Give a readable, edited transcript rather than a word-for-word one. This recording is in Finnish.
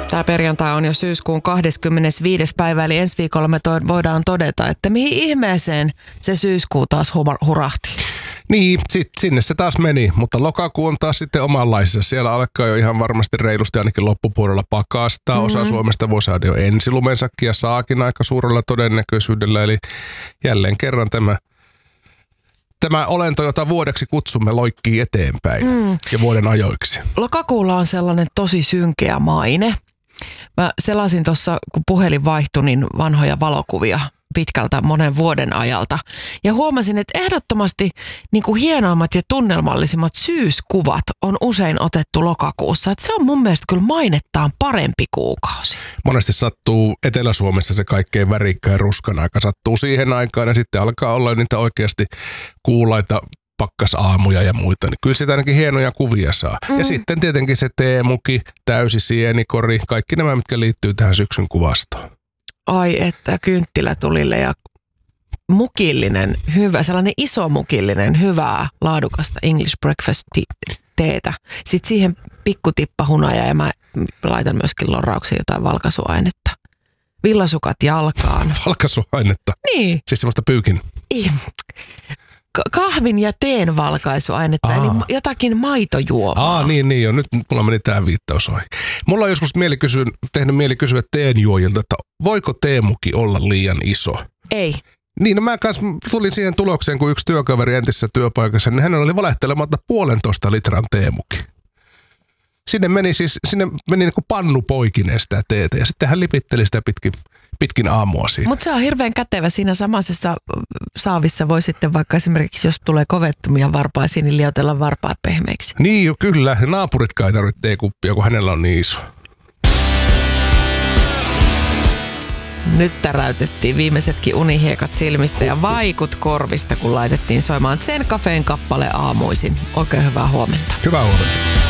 Tämä perjantai on jo syyskuun 25. päivä, eli ensi viikolla me voidaan todeta, että mihin ihmeeseen se syyskuu taas hurahti. Niin, sinne se taas meni, mutta lokakuu on taas sitten omanlaisessa. Siellä alkaa jo ihan varmasti reilusti ainakin loppupuolella pakastaa. Osa Suomesta voi saada jo ensilumensakin ja saakin aika suurella todennäköisyydellä. Eli jälleen kerran tämä olento, jota vuodeksi kutsumme, loikkii eteenpäin ja vuoden ajoiksi. Lokakuulla on sellainen tosi synkeä maine. Mä selasin tuossa, kun puhelin vaihtui, niin vanhoja valokuvia pitkältä monen vuoden ajalta. Ja huomasin, että ehdottomasti niin kuin hienoimmat ja tunnelmallisimmat syyskuvat on usein otettu lokakuussa. Että se on mun mielestä kyllä mainettaan parempi kuukausi. Monesti sattuu Etelä-Suomessa se kaikkein värikkäin ruskan aika. Sattuu siihen aikaan ja sitten alkaa olla niitä oikeasti kuulaita pakkasaamuja ja muita. Niin kyllä sitä ainakin hienoja kuvia saa. Ja sitten tietenkin se teemuki, täysi sienikori, kaikki nämä, mitkä liittyy tähän syksyn kuvastoon. Ai että kynttilätulille ja mukillinen, hyvä, sellainen iso mukillinen, hyvää, laadukasta English breakfast teetä. Sitten siihen pikkutippa hunajaa ja mä laitan myöskin lorrauksen jotain valkaisuainetta. Villasukat jalkaan. Valkaisuainetta? Niin. Siis semmoista pyykin? Kahvin ja teen valkaisuainetta, eli jotakin maitojuomaa. Niin jo. Nyt mulla meni tää viittaus ohi. Mulla on joskus tehnyt mieli kysyä teenjuojilta, että voiko teemuki olla liian iso? Ei. Niin, no mä kanssa tulin siihen tulokseen, kun yksi työkaveri entisessä työpaikassa, niin hänellä oli valehtelematta 1,5 litran teemuki. Sinne meni niin kuin pannu poikineen sitä teetä ja sitten hän lipitteli sitä pitkin aamua siinä. Mutta se on hirveän kätevä. Siinä samaisessa saavissa voi sitten vaikka esimerkiksi, jos tulee kovettumia varpaisiin, niin liotella varpaat pehmeiksi. Niin jo, kyllä. Naapuritkaan ei tarvitse teekuppia, kun hänellä on niin iso. Nyt täräytettiin viimeisetkin unihiekat silmistä ja vaikut korvista, kun laitettiin soimaan Zen Cafeen kappale aamuisin. Oikein hyvää huomenta. Hyvää huomenta.